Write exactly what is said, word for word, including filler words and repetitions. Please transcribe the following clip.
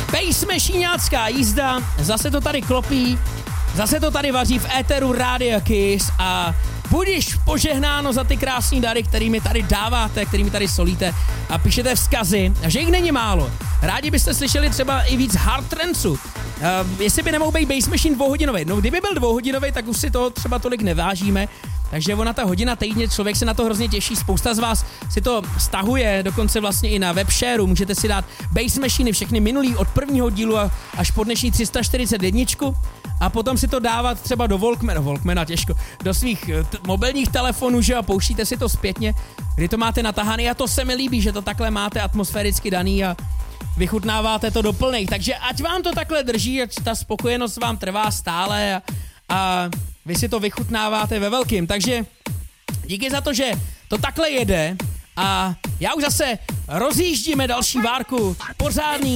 Bassmachiňácká jízda, zase to tady klopí, zase to tady vaří v éteru Rádia Kiss a budiš požehnáno za ty krásný dary, kterými tady dáváte, kterými tady solíte a píšete vzkazy, a že jich není málo. Rádi byste slyšeli třeba i víc hard trancu. Uh, jestli by nemohl být Bass Machine dvouhodinový. No kdyby byl dvouhodinový, tak už si to třeba tolik nevážíme. Takže ona ta hodina týdně, člověk se na to hrozně těší, spousta z vás si to stahuje, dokonce vlastně i na webshareu, můžete si dát Bass Machiny, všechny minulý od prvního dílu až po dnešní tři sta čtyřicet jedna a potom si to dávat třeba do Walkmana, Walkmana těžko, do svých t- mobilních telefonů, že a pouštíte si to zpětně, kdy to máte natahaný a to se mi líbí, že to takhle máte atmosféricky daný a vychutnáváte to do plnej, takže ať vám to takhle drží, ať ta spokojenost vám trvá stále a, a vy si to vychutnáváte ve velkým, takže díky za to, že to takhle jede a já už zase rozjíždíme další várku pořádný